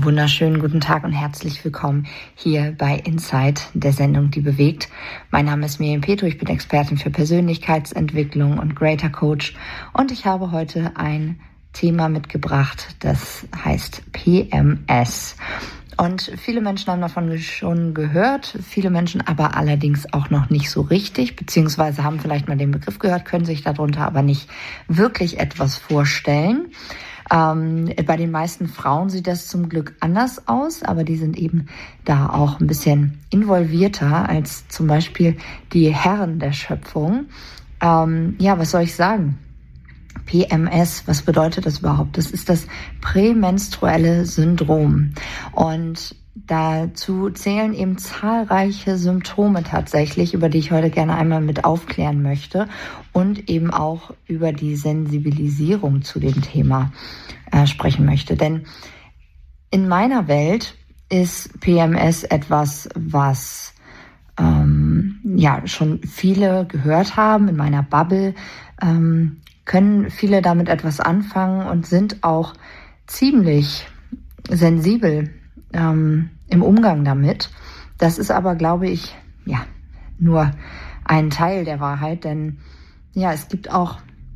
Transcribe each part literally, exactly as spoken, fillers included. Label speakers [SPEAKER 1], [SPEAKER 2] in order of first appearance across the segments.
[SPEAKER 1] Einen wunderschönen guten Tag und herzlich willkommen hier bei Inside, der Sendung, die bewegt. Mein Name ist Miriam Petro, ich bin Expertin für Persönlichkeitsentwicklung und Greater Coach und ich habe heute ein Thema mitgebracht, das heißt P M S. Und viele Menschen haben davon schon gehört, viele Menschen aber allerdings auch noch nicht so richtig, beziehungsweise haben vielleicht mal den Begriff gehört, können sich darunter aber nicht wirklich etwas vorstellen. Ähm, bei den meisten Frauen sieht das zum Glück anders aus, aber die sind eben da auch ein bisschen involvierter als zum Beispiel die Herren der Schöpfung. Ähm, ja, was soll ich sagen? P M S, was bedeutet das überhaupt? Das ist das prämenstruelle Syndrom. Und dazu zählen eben zahlreiche Symptome tatsächlich, über die ich heute gerne einmal mit aufklären möchte und eben auch über die Sensibilisierung zu dem Thema äh, sprechen möchte. Denn in meiner Welt ist P M S etwas, was ähm, ja schon viele gehört haben. In meiner Bubble ähm, können viele damit etwas anfangen und sind auch ziemlich sensibel ähm, im Umgang damit. Das ist aber, glaube ich, ja, nur ein Teil der Wahrheit, denn ja, es gibt auch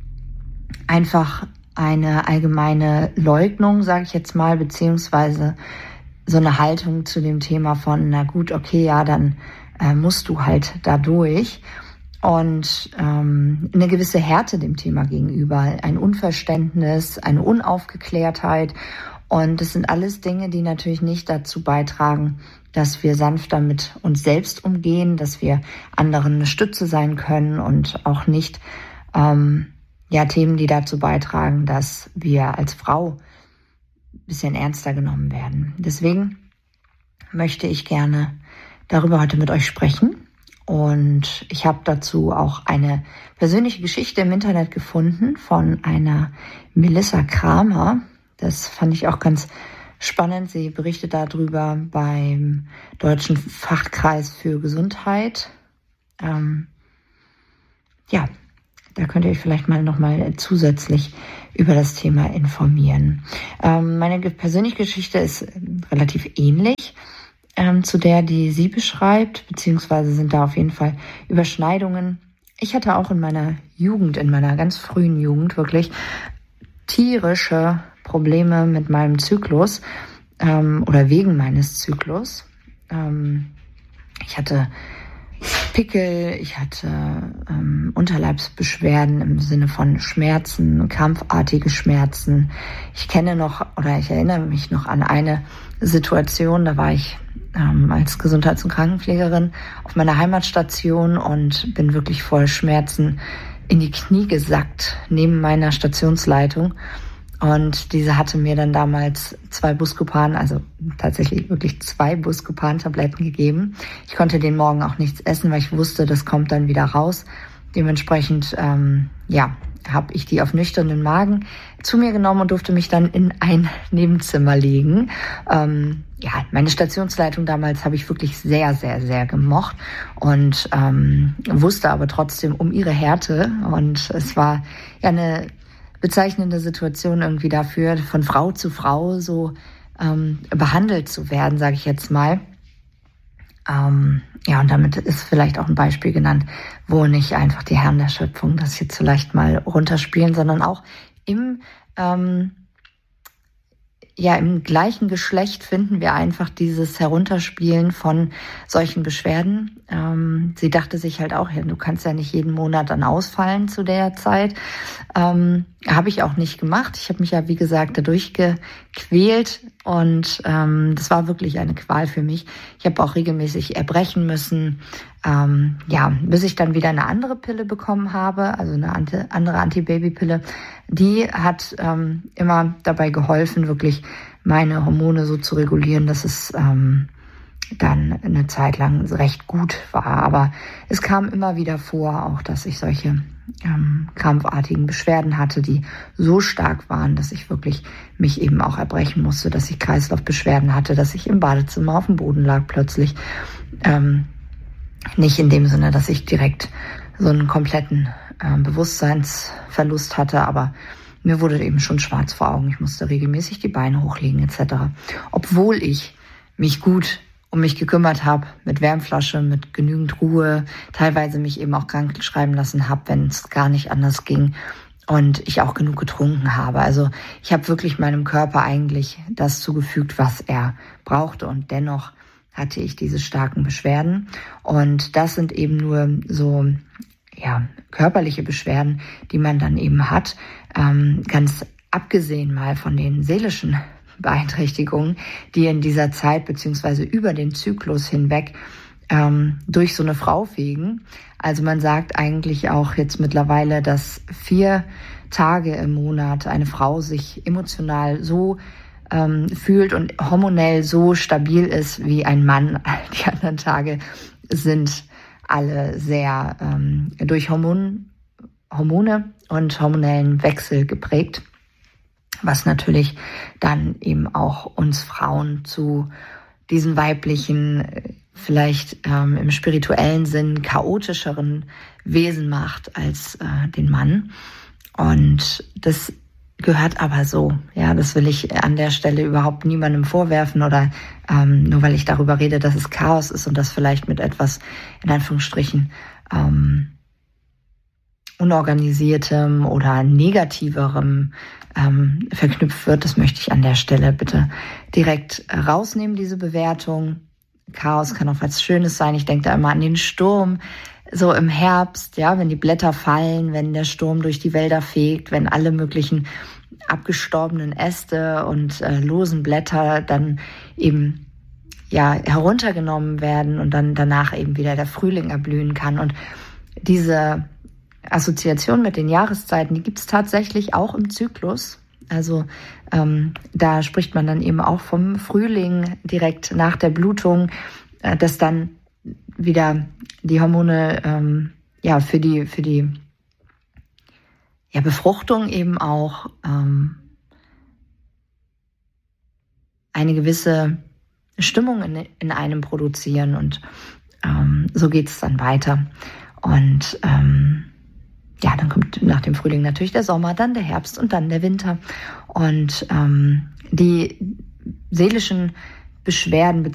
[SPEAKER 1] einfach eine allgemeine Leugnung, sage ich jetzt mal, beziehungsweise so eine Haltung zu dem Thema von, na gut, okay, ja, dann äh, musst du halt da durch. Und ähm, eine gewisse Härte dem Thema gegenüber, ein Unverständnis, eine Unaufgeklärtheit. Und das sind alles Dinge, die natürlich nicht dazu beitragen, dass wir sanfter mit uns selbst umgehen, dass wir anderen eine Stütze sein können und auch nicht ähm, ja Themen, die dazu beitragen, dass wir als Frau ein bisschen ernster genommen werden. Deswegen möchte ich gerne darüber heute mit euch sprechen. Und ich habe dazu auch eine persönliche Geschichte im Internet gefunden von einer Melissa Kramer. Das fand ich auch ganz spannend. Sie berichtet darüber beim Deutschen Fachkreis für Gesundheit. Ähm, ja, da könnt ihr euch vielleicht mal nochmal zusätzlich über das Thema informieren. Ähm, meine persönliche Geschichte ist relativ ähnlich Ähm, zu der, die sie beschreibt, beziehungsweise sind da auf jeden Fall Überschneidungen. Ich hatte auch in meiner Jugend, in meiner ganz frühen Jugend wirklich tierische Probleme mit meinem Zyklus ähm, oder wegen meines Zyklus. Ähm, ich hatte Pickel, ich hatte ähm, Unterleibsbeschwerden im Sinne von Schmerzen, krampfartige Schmerzen. Ich kenne noch oder ich erinnere mich noch an eine Situation, da war ich ähm, als Gesundheits- und Krankenpflegerin auf meiner Heimatstation und bin wirklich voll Schmerzen in die Knie gesackt neben meiner Stationsleitung. Und diese hatte mir dann damals zwei Buscopan, also tatsächlich wirklich zwei Buscopan-Tabletten gegeben. Ich konnte den Morgen auch nichts essen, weil ich wusste, das kommt dann wieder raus. Dementsprechend, ähm, ja, habe ich die auf nüchternen Magen zu mir genommen und durfte mich dann in ein Nebenzimmer legen. Ähm, ja, meine Stationsleitung damals habe ich wirklich sehr, sehr, sehr gemocht und ähm, wusste aber trotzdem um ihre Härte. Und es war ja eine bezeichnende Situation irgendwie dafür, von Frau zu Frau so ähm, behandelt zu werden, sage ich jetzt mal. Ähm, ja, und damit ist vielleicht auch ein Beispiel genannt, wo nicht einfach die Herren der Schöpfung das jetzt vielleicht mal runterspielen, sondern auch im ähm, ja im gleichen Geschlecht finden wir einfach dieses Herunterspielen von solchen Beschwerden. Ähm, sie dachte sich halt auch, ja, du kannst ja nicht jeden Monat dann ausfallen zu der Zeit. Ähm, habe ich auch nicht gemacht. Ich habe mich ja, wie gesagt, dadurch gequält und ähm, das war wirklich eine Qual für mich. Ich habe auch regelmäßig erbrechen müssen, ähm, ja, bis ich dann wieder eine andere Pille bekommen habe, also eine Anti- andere Antibabypille. Die hat ähm, immer dabei geholfen, wirklich meine Hormone so zu regulieren, dass es ähm, dann eine Zeit lang recht gut war. Aber es kam immer wieder vor, auch dass ich solche ähm, krampfartigen Beschwerden hatte, die so stark waren, dass ich wirklich mich eben auch erbrechen musste, dass ich Kreislaufbeschwerden hatte, dass ich im Badezimmer auf dem Boden lag plötzlich. Ähm, nicht in dem Sinne, dass ich direkt so einen kompletten äh, Bewusstseinsverlust hatte, aber mir wurde eben schon schwarz vor Augen. Ich musste regelmäßig die Beine hochlegen et cetera. Obwohl ich mich gut um mich gekümmert habe, mit Wärmflasche, mit genügend Ruhe, teilweise mich eben auch krank schreiben lassen habe, wenn es gar nicht anders ging und ich auch genug getrunken habe. Also ich habe wirklich meinem Körper eigentlich das zugefügt, was er brauchte, und dennoch hatte ich diese starken Beschwerden. Und das sind eben nur so ja körperliche Beschwerden, die man dann eben hat, ähm, ganz abgesehen mal von den seelischen Beeinträchtigungen, die in dieser Zeit beziehungsweise über den Zyklus hinweg ähm, durch so eine Frau fegen. Also man sagt eigentlich auch jetzt mittlerweile, dass vier Tage im Monat eine Frau sich emotional so ähm, fühlt und hormonell so stabil ist wie ein Mann. Die anderen Tage sind alle sehr ähm, durch Hormon, Hormone und hormonellen Wechsel geprägt, was natürlich dann eben auch uns Frauen zu diesen weiblichen, vielleicht ähm, im spirituellen Sinn chaotischeren Wesen macht als äh, den Mann. Und das gehört aber so. Ja, das will ich an der Stelle überhaupt niemandem vorwerfen oder ähm, nur weil ich darüber rede, dass es Chaos ist und das vielleicht mit etwas, in Anführungsstrichen, ähm, unorganisiertem oder negativerem ähm, verknüpft wird. Das möchte ich an der Stelle bitte direkt rausnehmen, diese Bewertung. Chaos kann auch was Schönes sein. Ich denke da immer an den Sturm, so im Herbst, ja, wenn die Blätter fallen, wenn der Sturm durch die Wälder fegt, wenn alle möglichen abgestorbenen Äste und äh, losen Blätter dann eben ja heruntergenommen werden und dann danach eben wieder der Frühling erblühen kann. Und diese Assoziation mit den Jahreszeiten, die gibt es tatsächlich auch im Zyklus. Also ähm, da spricht man dann eben auch vom Frühling direkt nach der Blutung, äh, dass dann wieder die Hormone ähm, ja für die für die ja Befruchtung eben auch ähm, eine gewisse Stimmung in, in einem produzieren, und ähm, so geht es dann weiter. Und ähm, ja, dann kommt nach dem Frühling natürlich der Sommer, dann der Herbst und dann der Winter. Und ähm, die seelischen Beschwerden